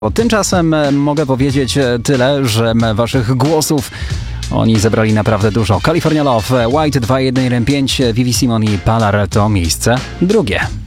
Tymczasem mogę powiedzieć tyle, że waszych głosów oni zebrali naprawdę dużo. California Love, White 2115, Vivi Simon i Palar to miejsce drugie.